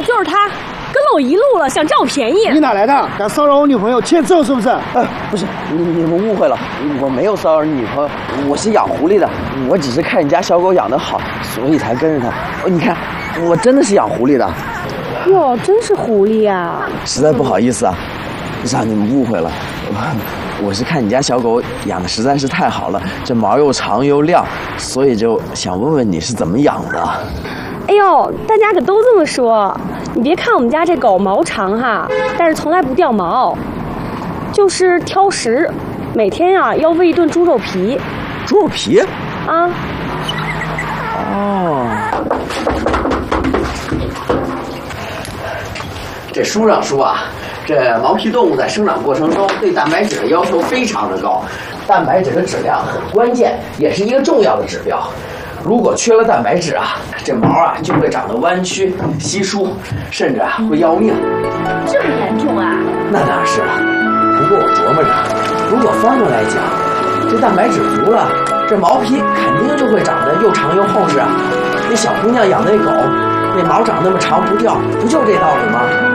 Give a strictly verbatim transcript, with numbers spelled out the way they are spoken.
就是他，跟了我一路了，想占我便宜。 你哪来的？敢骚扰我女朋友，欠揍是不是？ 哎，不是，你你们误会了，我没有骚扰你女朋友，我是养狐狸的，我只是看你家小狗养得好，所以才跟着它。你看，我真的是养狐狸的。 哟，真是狐狸啊！ 实在不好意思啊，让你们误会了。我, 我是看你家小狗养的实在是太好了，这毛又长又亮，所以就想问问你是怎么养的。 哎呦，大家可都这么说。你别看我们家这狗毛长哈，但是从来不掉毛，就是挑食，每天呀、啊、要喂一顿猪肉皮。 猪肉皮？ 啊。 哦。 这书上说啊，这毛皮动物在生长过程中对蛋白质的要求非常的高，蛋白质的质量很关键，也是一个重要的指标。如果缺了蛋白质啊，这毛啊就会长得弯曲、稀疏，甚至啊会要命。 这么严重啊？ 那当然是了。不过我琢磨着，如果方面来讲，这蛋白质足了，这毛皮肯定就会长得又长又厚实啊。那小姑娘养那狗，那毛长那么长不掉，不就这道理吗？